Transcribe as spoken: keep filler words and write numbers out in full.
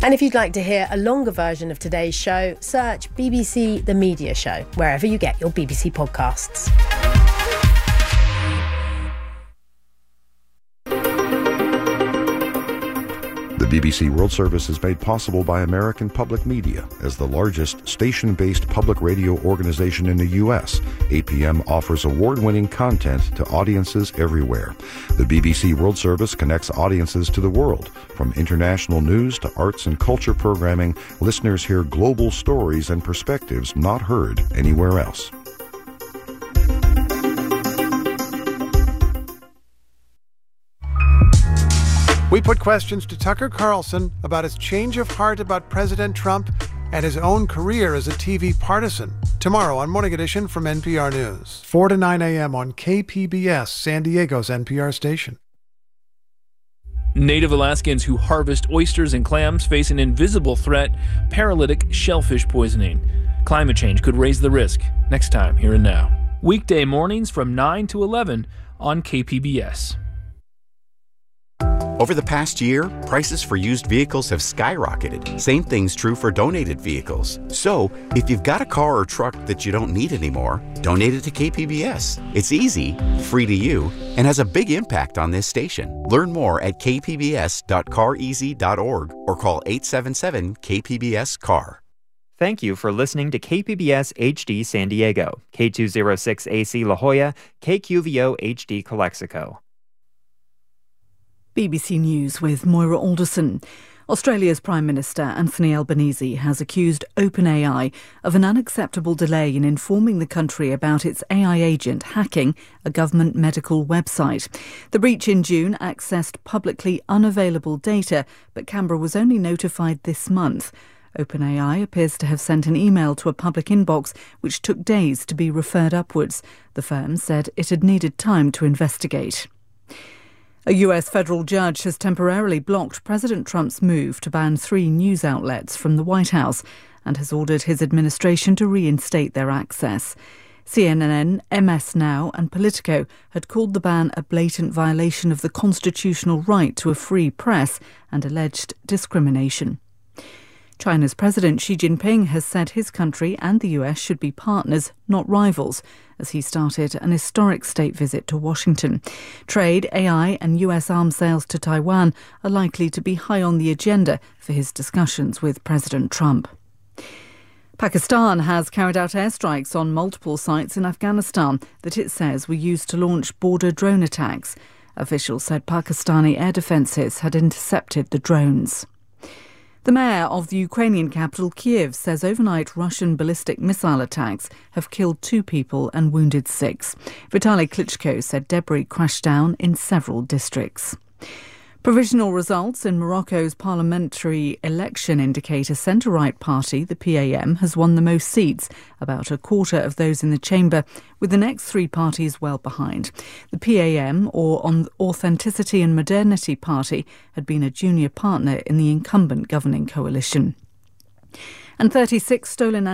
And if you'd like to hear a longer version of today's show, search B B C The Media Show, wherever you get your B B C podcasts. The B B C World Service is made possible by American Public Media. As the largest station-based public radio organization in the U S, A P M offers award-winning content to audiences everywhere. The B B C World Service connects audiences to the world. From international news to arts and culture programming, listeners hear global stories and perspectives not heard anywhere else. We put questions to Tucker Carlson about his change of heart about President Trump and his own career as a T V partisan. Tomorrow on Morning Edition from N P R News. four to nine a.m. on K P B S, San Diego's N P R station. Native Alaskans who harvest oysters and clams face an invisible threat, paralytic shellfish poisoning. Climate change could raise the risk. Next time, Here and Now. Weekday mornings from nine to eleven on K P B S. Over the past year, prices for used vehicles have skyrocketed. Same thing's true for donated vehicles. So, if you've got a car or truck that you don't need anymore, donate it to K P B S. It's easy, free to you, and has a big impact on this station. Learn more at k p b s dot car easy dot org or call eight seven seven K P B S C A R. Thank you for listening to K P B S H D San Diego, K two oh six A C La Jolla, K Q V O H D Calexico. B B C News with Moira Alderson. Australia's Prime Minister Anthony Albanese has accused OpenAI of an unacceptable delay in informing the country about its A I agent hacking a government medical website. The breach in June accessed publicly unavailable data, but Canberra was only notified this month. OpenAI appears to have sent an email to a public inbox which took days to be referred upwards. The firm said it had needed time to investigate. A U S federal judge has temporarily blocked President Trump's move to ban three news outlets from the White House and has ordered his administration to reinstate their access. C N N, M S Now and Politico had called the ban a blatant violation of the constitutional right to a free press and alleged discrimination. China's President Xi Jinping has said his country and the U S should be partners, not rivals, as he started an historic state visit to Washington. Trade, A I and U S arms sales to Taiwan are likely to be high on the agenda for his discussions with President Trump. Pakistan has carried out airstrikes on multiple sites in Afghanistan that it says were used to launch border drone attacks. Officials said Pakistani air defences had intercepted the drones. The mayor of the Ukrainian capital, Kyiv, says overnight Russian ballistic missile attacks have killed two people and wounded six. Vitaly Klitschko said debris crashed down in several districts. Provisional results in Morocco's parliamentary election indicate a centre-right party, the P A M, has won the most seats, about a quarter of those in the chamber, with the next three parties well behind. The P A M, or Authenticity and Modernity Party, had been a junior partner in the incumbent governing coalition. And thirty-six stolen